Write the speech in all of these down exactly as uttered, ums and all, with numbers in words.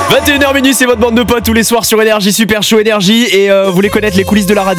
vingt et une heures minuit, c'est votre bande de potes tous les soirs sur Énergie, Super Show Énergie. Et euh, vous voulez connaître les coulisses de la radio ?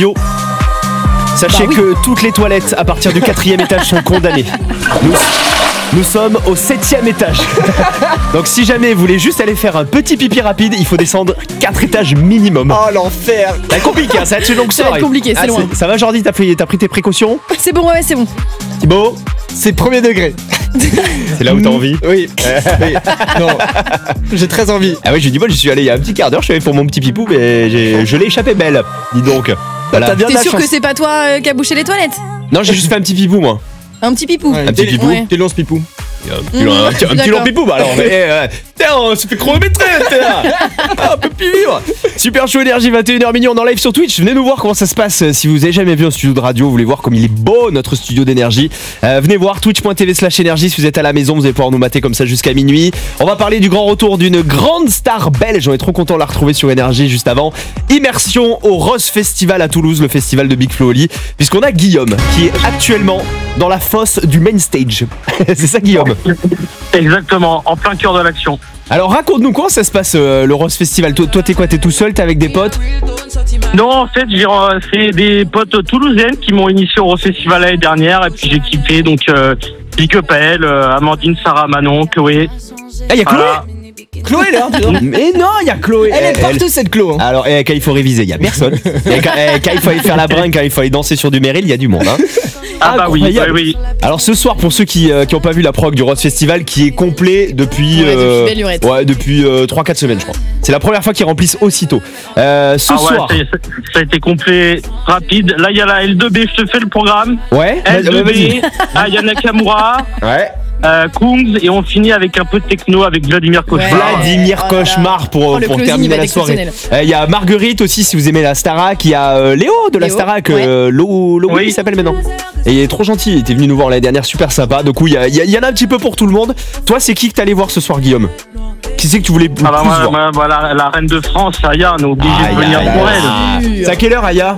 Sachez bah oui. que toutes les toilettes à partir du quatrième étage sont condamnées. Nous, nous sommes au septième étage. Donc si jamais vous voulez juste aller faire un petit pipi rapide, il faut descendre quatre étages minimum. Oh l'enfer. C'est compliqué, hein, ça va être une longue soirée. Ça va être compliqué, c'est ah, loin. C'est, ça va Jordi, t'as pris, t'as pris tes précautions ? C'est bon, ouais, c'est bon. Thibaut ? C'est premier degré. C'est là où t'as envie ? Oui. oui. Non. J'ai très envie. Ah oui, je dis moi, je suis allé il y a un petit quart d'heure, je suis allé pour mon petit pipou, mais j'ai, je l'ai échappé belle. Dis donc. Voilà. T'as bien T'es sûr chance. Que c'est pas toi euh, qui a bouché les toilettes ? Non, j'ai juste fait un petit pipou moi. Un petit pipou. Ouais, un petit pipou. Ouais. T'es long ce pipou. Un petit, mmh, un petit, un petit long pipou, bah alors, mais euh, tiens, on se fait chronométrer, t'es là. Ah, on peut plus vivre. Super Show Énergie, vingt et une heures minuit, on est en live sur Twitch. Venez nous voir comment ça se passe. Si vous avez jamais vu un studio de radio, vous voulez voir comme il est beau notre studio d'énergie. Euh, venez voir twitch.tv slash énergie. Si vous êtes à la maison, vous allez pouvoir nous mater comme ça jusqu'à minuit. On va parler du grand retour d'une grande star belge. On est trop content de la retrouver sur Énergie juste avant. Immersion au Rose Festival à Toulouse, le festival de Big Flo Oli, puisqu'on a Guillaume qui est actuellement dans la fosse du main stage. C'est ça, Guillaume? Exactement, en plein cœur de l'action. Alors raconte-nous comment ça se passe euh, le Rose Festival. Toi, toi t'es quoi? T'es tout seul? T'es avec des potes? Non, en fait, j'ai, euh, c'est des potes toulousaines qui m'ont initié au Rose Festival l'année dernière et puis j'ai kiffé. Donc, euh, Big Up à elle, euh, Amandine, Sarah, Manon, Chloé. Ah, y'a Chloé? Voilà. Chloé là, mais non, il y a Chloé. Elle, elle est partout elle... cette Chloé. Hein. Alors, eh, quand il faut réviser, il y a personne. Et quand, eh, quand il faut aller faire la brinque, quand il faut aller danser sur du Meryl, il y a du monde. Hein. Ah bah oui, oui, oui. Alors ce soir, pour ceux qui euh, qui ont pas vu la prog du Rose Festival, qui est complet depuis ouais, euh, depuis, ouais, depuis euh, trois quatre semaines, je crois. C'est la première fois qu'ils remplissent aussitôt. Euh, ce ah ouais, soir, ça, ça a été complet, rapide. Là, il y a la L deux B. Je te fais le programme. Ouais. L deux B. Vas-y. Ah, il y a Nakamura. Ouais. Euh, Kungs, et on finit avec un peu de techno avec Vladimir Cauchemar. Ouais. Vladimir oh Cauchemar pour, oh, pour terminer la soirée. Il euh, y a Marguerite aussi, si vous aimez la Starac. Il y a euh, Léo de la Léo. Starac, ouais. euh, Lo, Lo, oui. il s'appelle maintenant. Et il est trop gentil, il était venu nous voir l'année dernière, super sympa. Du coup, il y, y, y en a un petit peu pour tout le monde. Toi, c'est qui que t'allais voir ce soir, Guillaume? Qui c'est que tu voulais plus ah bah, voir? bah, bah, la, la reine de France, Aya, on est obligé ah, de venir Aya, pour elle. C'est à quelle heure, Aya?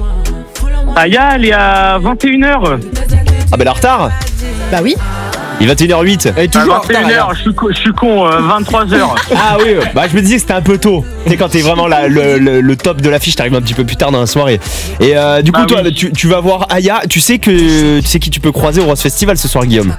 Aya, elle est à vingt et une heures. Ah bah elle est en retard. Bah oui. Il est vingt et une heures huit. Elle est toujours à vingt et une heures, je suis con, je suis con euh, vingt-trois heures. Ah oui, bah je me disais que c'était un peu tôt. Tu sais, quand t'es vraiment la, le, le, le top de l'affiche, t'arrives un petit peu plus tard dans la soirée. Et euh, du coup, ah, toi, oui. tu, tu vas voir Aya. Tu sais que tu sais qui tu peux croiser au Rose Festival ce soir, Guillaume?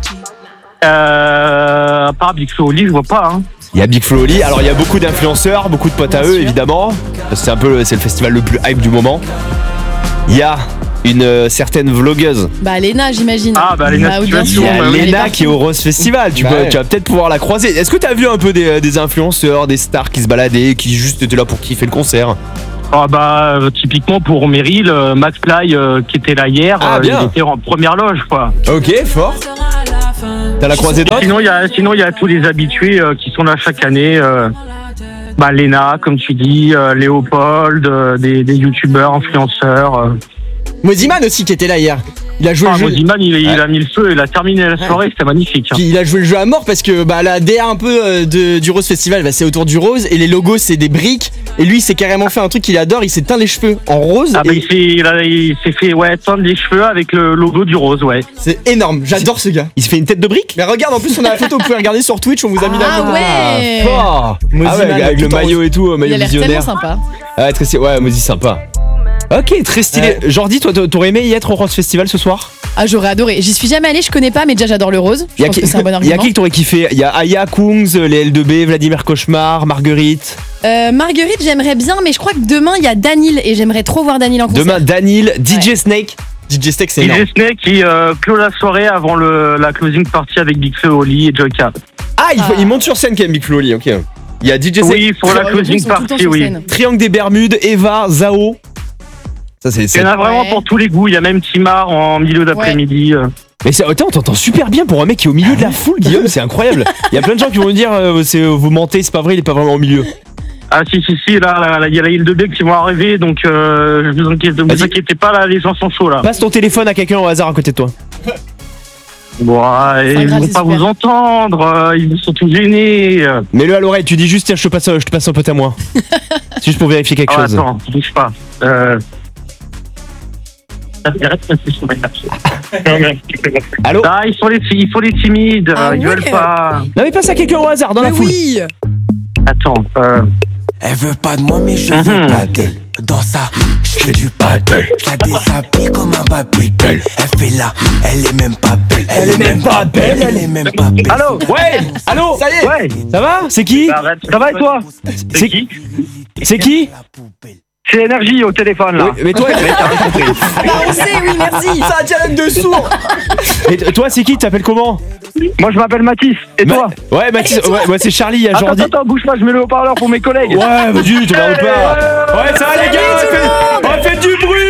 Euh. À part Big Flo Oli, je vois pas. Hein. Il y a Big Flo Oli. Alors, il y a beaucoup d'influenceurs, beaucoup de potes à eux, évidemment. C'est un peu, c'est le festival le plus hype du moment. Il y a une euh, certaine vlogueuse. Bah Léna, j'imagine. Ah bah Léna, bah, bien sûr. Il y a Léna qui est au Rose Festival. Tu, bah, peux, ouais. tu vas peut-être pouvoir la croiser. Est-ce que t'as vu un peu des, des influenceurs, des stars qui se baladaient, qui juste étaient là pour kiffer le concert? Ah bah euh, typiquement pour Meryl, euh, Max Fly euh, qui était là hier, ah, euh, il était en première loge quoi. Ok, fort. T'as la croisée d'autres? Sinon il y a sinon il y a tous les habitués euh, qui sont là chaque année. Euh, bah Léna, comme tu dis, euh, Léopold, euh, des, des youtubeurs, influenceurs. Euh. Moziman aussi qui était là hier. Il a joué ah, le jeu. Moziman, il, il ouais. a mis le feu, il a terminé la soirée, ouais. C'était magnifique. Hein. Il a joué le jeu à mort parce que bah, la D A un peu de, du Rose Festival, bah, c'est autour du rose et les logos c'est des briques. Et lui, il s'est carrément fait un truc qu'il adore, il s'est teint les cheveux en rose. Ah, et... bah, il, s'est, il, a, il s'est fait ouais, teindre les cheveux avec le logo du rose, ouais. C'est énorme, j'adore ce gars. Il se fait une tête de brique? Mais regarde, en plus, on a la photo, vous pouvez regarder sur Twitch, on vous a mis la photo. Ah ouais! Fort! Ah ouais, avec le maillot et tout, maillot il a visionnaire. Il a l'air tellement sympa. Ouais, très stylé. Ouais, Mozi, sympa. Ok, très stylé. Euh... Jordi, toi, t'aurais aimé y être au Rose Festival ce soir? Ah, j'aurais adoré. J'y suis jamais allée, je connais pas, mais déjà j'adore le rose. Je pense qui... que c'est un bon argument. Y'a qui que t'aurais kiffé? Y'a Aya, Kungs, les L deux B, Vladimir Cauchemar, Marguerite. Euh, Marguerite, j'aimerais bien, mais je crois que demain il y a Danil et j'aimerais trop voir Danil en concert. Demain, Danil, D J ouais. Snake. D J Snake, c'est énorme. D J Snake qui euh, clôt la soirée avant le, la closing party avec Big Flo Oli et Joy Cat. Ah, il, faut, ah. il monte sur scène quand même, Big Flo Oli, ok. Il y a D J Snake. Oui, pour la closing party, oui. Triangle des Bermudes, Eva, Zao. Ça, c'est, c'est... Il y en a vraiment ouais. pour tous les goûts. Il y a même Timar en milieu d'après-midi. Ouais. Mais c'est, attends, on t'entend super bien pour un mec qui est au milieu de la foule, Guillaume, c'est incroyable. Il y a plein de gens qui vont me dire euh, c'est, vous mentez, c'est pas vrai, il est pas vraiment au milieu. Ah si si si, là il y a la L deux B qui vont arriver, donc euh, je vous inquiète, ne vous inquiétez pas, là les gens sont chauds là. Passe ton téléphone à quelqu'un au hasard à côté de toi. Bon, ils vont pas vous entendre, ils sont tous gênés. Mets-le à l'oreille, tu dis juste tiens je te passe, je te passe un pote à moi. C'est juste pour vérifier quelque ah, chose. Attends, bouge pas. Euh... Allô? Ah, il faut les, il faut les timides, ah, ils ouais. veulent pas. Non mais passe à quelqu'un au hasard dans mais la foule. Oui. Attends. Euh... Elle veut pas de moi mais je veux Mhm. pas d'elle. Dans ça, je fais du paddle. Je la déshabille comme un baby doll. Elle fait là, elle est même pas belle. Elle est même pas belle, elle est même pas belle. Allô? Ouais, allô. Ça y est. Ouais. Ça va? C'est qui? Arrête. Ça va et toi? C'est qui? C'est qui? C'est Énergie au téléphone là. Oui, mais toi, mais t'as rien compris. Ah bah on sait, oui, merci. C'est un dialogue de sourds. Mais t- toi, c'est qui? Tu t'appelles comment? Moi je m'appelle Mathis. Et Ma- toi? Ouais, Mathis, ouais, moi c'est Charlie, il y a Attends, Jordi. attends, attends, bouge pas, je mets le haut-parleur pour mes collègues. Ouais, vas-y, t'en parles pas. Ouais, ça va les gars, on fait, on fait du bruit.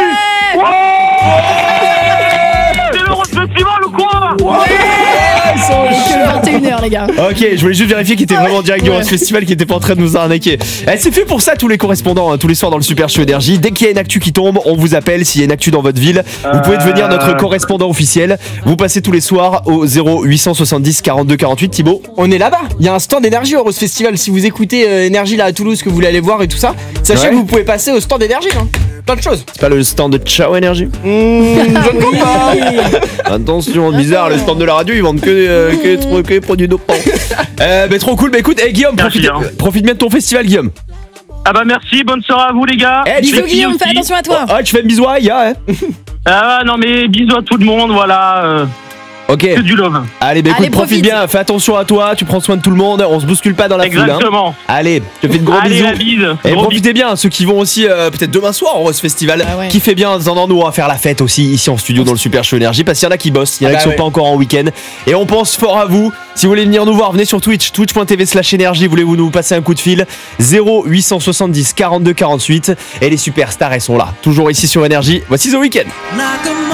C'est l'Euro Festival ou quoi? Ils sont que vingt et une heures, les gars. Ok, je voulais juste vérifier qu'il était vraiment direct du Ouais. Rose Festival, qu'il était pas en train de nous arnaquer. Eh, c'est fait pour ça tous les correspondants, hein, tous les soirs dans le Super Show Énergie. Dès qu'il y a une actu qui tombe, on vous appelle. S'il y a une actu dans votre ville, vous pouvez devenir notre correspondant officiel. Vous passez tous les soirs au zéro huit cent soixante-dix quarante-deux quarante-huit. Thibaut. On est là-bas. Il y a un stand d'énergie au Rose Festival. Si vous écoutez euh, Énergie là à Toulouse, que vous voulez aller voir et tout ça, sachez Ouais. que vous pouvez passer au stand d'énergie. Hein. Plein de choses. C'est pas le stand de Ciao Énergie? Mmh, je ne crois pas. Attention, bizarre, le stand de la radio, ils vendent que, euh, que, des trucs- que des produits dopants. euh, mais trop cool. Bah écoute, hey, Guillaume, Merci, profite, hein. profite bien de ton festival, Guillaume. Ah bah merci, bonne soirée à vous les gars. Eh, tu Bisous fais- Guillaume, fais aussi. attention à toi. Ah, tu fais un bisou à Aya, hein? Ah non mais bisous à tout le monde, voilà. euh, Ok. que du love. Allez, bah écoute, Allez, profite profite. bien, fais attention à toi, tu prends soin de tout le monde, on se bouscule pas dans la foule. Hein. Exactement. Allez, je te fais de gros Allez, bisous. la bise. Et Gros profitez bien, ceux qui vont aussi euh, peut-être demain soir au Rose Festival, Ah ouais. qui fait bien en attendant, nous on va faire la fête aussi ici en studio dans le Super Show Énergie, parce qu'il y en a qui bossent, il y en a Ah bah qui sont ouais. pas encore en week-end, et on pense fort à vous. Si vous voulez venir nous voir, venez sur Twitch, twitch point t v slash énergie, voulez-vous nous passer un coup de fil? Zéro huit cent soixante-dix quarante-deux quarante-huit, et les superstars elles sont là, toujours ici sur Énergie. Voici The Weeknd.